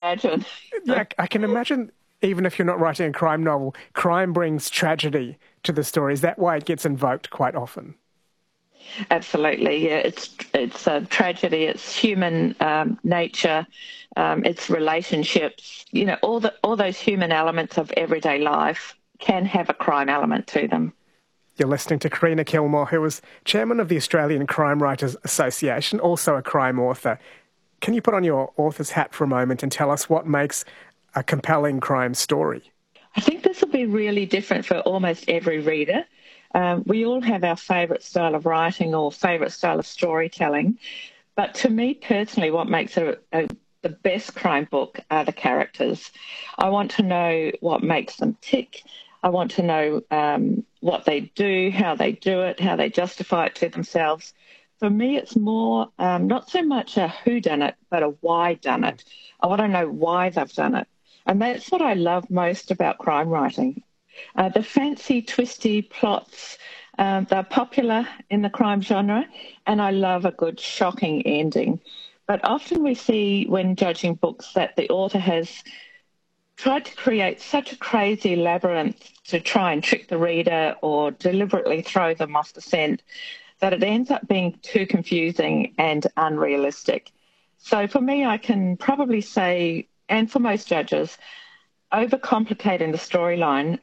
imagine. Yeah, I can imagine, even if you're not writing a crime novel, crime brings tragedy to the story. Is that why it gets invoked quite often? Absolutely, yeah. It's a tragedy. It's human nature. It's relationships. You know, all those human elements of everyday life can have a crime element to them. You're listening to Karina Kilmore, who is chairman of the Australian Crime Writers Association, also a crime author. Can you put on your author's hat for a moment and tell us what makes a compelling crime story? I think this will be really different for almost every reader. We all have our favourite style of writing or favourite style of storytelling. But to me personally, what makes the best crime book are the characters. I want to know what makes them tick. I want to know what they do, how they do it, how they justify it to themselves. For me, it's more not so much a who done it, but a why done it. I want to know why they've done it. And that's what I love most about crime writing. The fancy, twisty plots, they're popular in the crime genre, and I love a good, shocking ending. But often we see when judging books that the author has tried to create such a crazy labyrinth to try and trick the reader or deliberately throw them off the scent that it ends up being too confusing and unrealistic. So for me, I can probably say, and for most judges, overcomplicating the storyline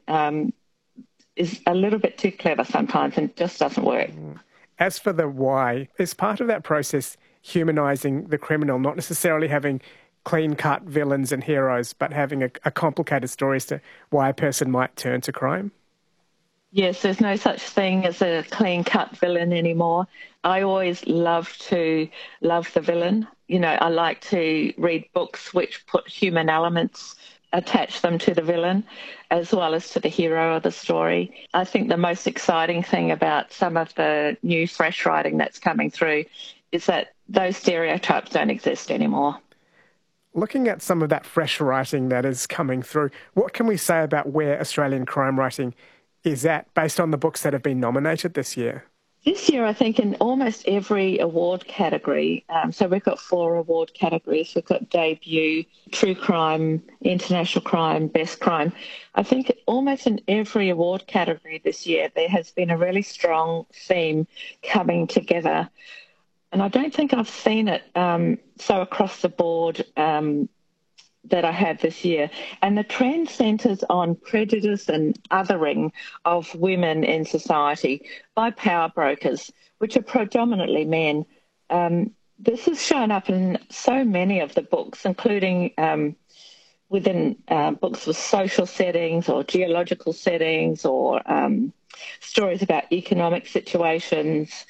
is a little bit too clever sometimes and just doesn't work. As for the why, is part of that process humanising the criminal, not necessarily having clean-cut villains and heroes, but having a complicated story as to why a person might turn to crime? Yes, there's no such thing as a clean-cut villain anymore. I always love the villain. You know, I like to read books which put human elements, attach them to the villain as well as to the hero of the story. I think the most exciting thing about some of the new fresh writing that's coming through is that those stereotypes don't exist anymore. Looking at some of that fresh writing that is coming through, what can we say about where Australian crime writing is at based on the books that have been nominated this year? This year, I think in almost every award category, so we've got 4 award categories. We've got debut, true crime, international crime, best crime. I think almost in every award category this year, there has been a really strong theme coming together. And I don't think I've seen it so across the board that I have this year. And the trend centres on prejudice and othering of women in society by power brokers, which are predominantly men. This has shown up in so many of the books, including within books with social settings or geological settings or stories about economic situations,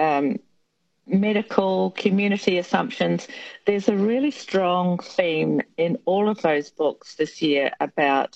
medical, community assumptions. There's a really strong theme in all of those books this year about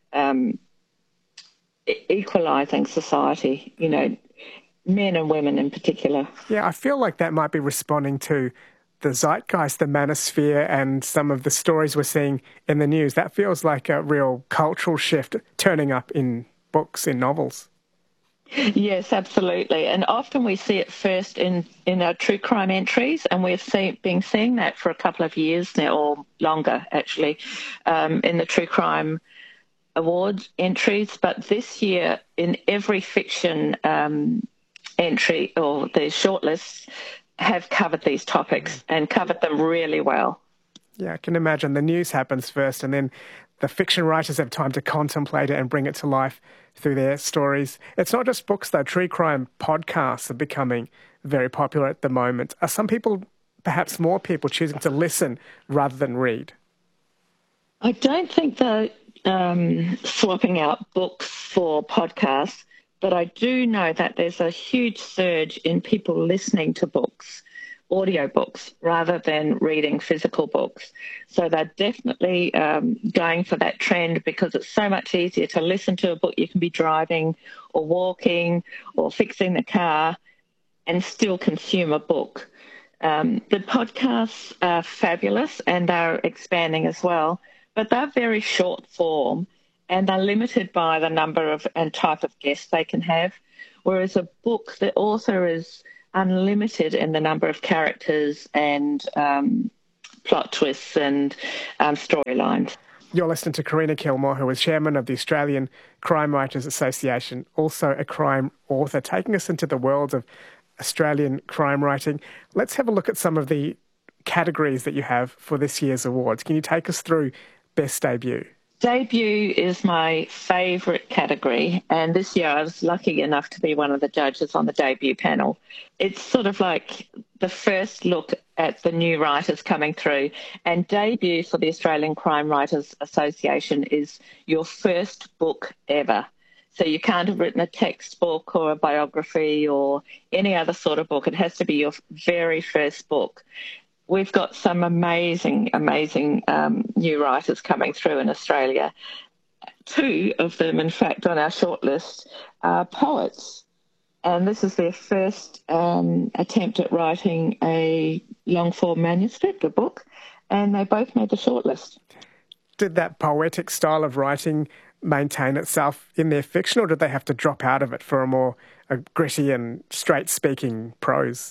equalising society, you know, men and women in particular. Yeah, I feel like that might be responding to the zeitgeist, the manosphere, and some of the stories we're seeing in the news. That feels like a real cultural shift turning up in books, in novels. Yes, absolutely. And often we see it first in our true crime entries, and we've been seeing that for a couple of years now, or longer actually, in the true crime awards entries. But this year, in every fiction entry or the shortlists have covered these topics and covered them really well. Yeah, I can imagine the news happens first and then the fiction writers have time to contemplate it and bring it to life through their stories. It's not just books, though. True crime podcasts are becoming very popular at the moment. Are some people, perhaps more people, choosing to listen rather than read? I don't think they're swapping out books for podcasts, but I do know that there's a huge surge in people listening to books, audiobooks, rather than reading physical books. So they're definitely going for that trend because it's so much easier to listen to a book. You can be driving or walking or fixing the car and still consume a book. The podcasts are fabulous and they're expanding as well, but they're very short form and they're limited by the number of and type of guests they can have, whereas a book, the author is unlimited in the number of characters and plot twists and storylines. You're listening to Karina Kilmore, who is chairman of the Australian Crime Writers Association, also a crime author, taking us into the world of Australian crime writing. Let's have a look at some of the categories that you have for this year's awards. Can you take us through Best Debut? Debut is my favourite category, and this year I was lucky enough to be one of the judges on the debut panel. It's sort of like the first look at the new writers coming through, and debut for the Australian Crime Writers Association is your first book ever. So you can't have written a textbook or a biography or any other sort of book. It has to be your very first book. We've got some amazing new writers coming through in Australia. Two of them, in fact, on our shortlist are poets. And this is their first attempt at writing a long-form manuscript, a book, and they both made the shortlist. Did that poetic style of writing maintain itself in their fiction, or did they have to drop out of it for a more gritty and straight-speaking prose?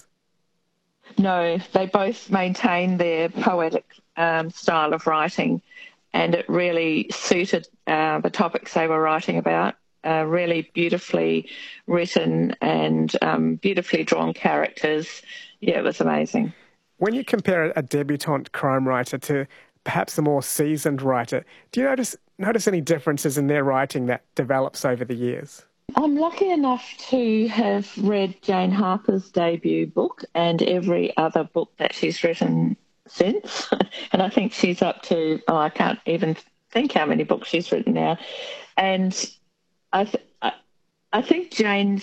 No, they both maintained their poetic style of writing, and it really suited the topics they were writing about. Really beautifully written and beautifully drawn characters. Yeah, it was amazing. When you compare a debutante crime writer to perhaps a more seasoned writer, do you notice any differences in their writing that develops over the years? I'm lucky enough to have read Jane Harper's debut book and every other book that she's written since. And I think she's up to, I can't even think how many books she's written now. And I think Jane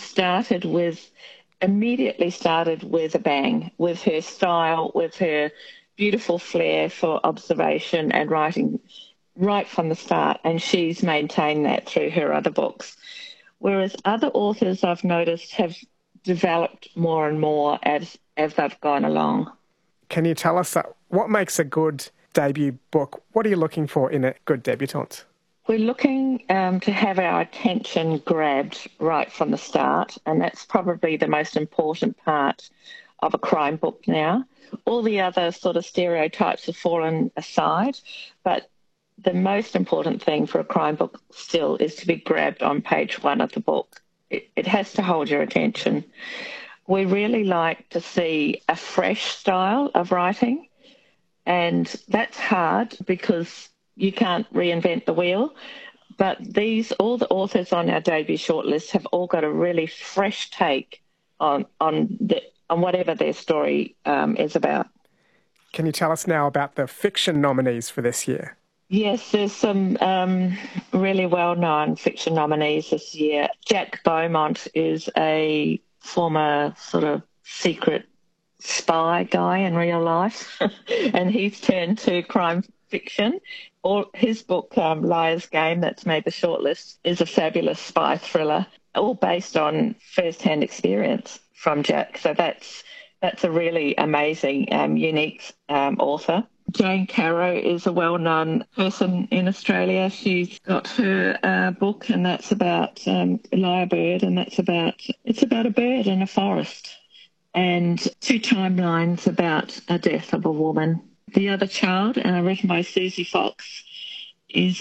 immediately started with a bang, with her style, with her beautiful flair for observation and writing right from the start. And she's maintained that through her other books. Whereas other authors I've noticed have developed more and more as they've gone along. Can you tell us what makes a good debut book? What are you looking for in a good debutante? We're looking to have our attention grabbed right from the start, and that's probably the most important part of a crime book now. All the other sort of stereotypes have fallen aside, but the most important thing for a crime book still is to be grabbed on page one of the book. It has to hold your attention. We really like to see a fresh style of writing, and that's hard because you can't reinvent the wheel. But all the authors on our debut shortlist have all got a really fresh take on whatever their story is about. Can you tell us now about the fiction nominees for this year? Yes, there's some really well-known fiction nominees this year. Jack Beaumont is a former sort of secret spy guy in real life, and he's turned to crime fiction. His book, Liar's Game, that's made the shortlist, is a fabulous spy thriller, all based on first-hand experience from Jack. So that's a really amazing, unique author. Jane Caro is a well-known person in Australia. She's got her book, and that's about Lyrebird, and it's about a bird in a forest, and two timelines about a death of a woman. The Other Child, written by Susie Fox, is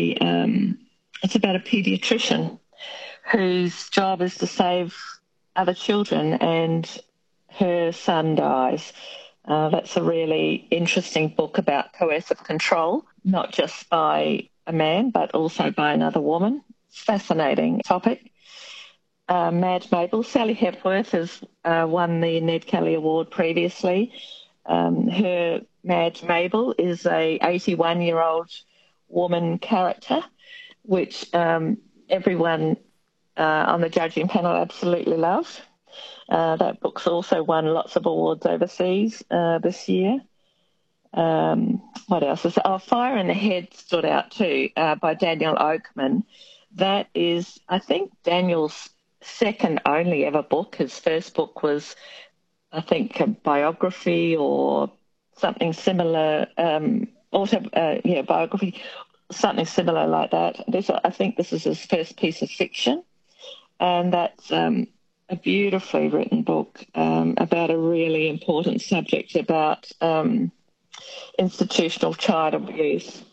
it's about a paediatrician whose job is to save other children, and her son dies. That's a really interesting book about coercive control, not just by a man, but also by another woman. Fascinating topic. Mad Mabel. Sally Hepworth has won the Ned Kelly Award previously. Her Mad Mabel is a 81-year-old woman character, which everyone on the judging panel absolutely loved. That book's also won lots of awards overseas this year. What else is there? Oh, Fire in the Head stood out too, by Daniel Oakman. That is, I think, Daniel's second only ever book. His first book was, I think, a biography or something similar, biography, something similar like that. I think this is his first piece of fiction, and that's a beautifully written book about a really important subject about institutional child abuse.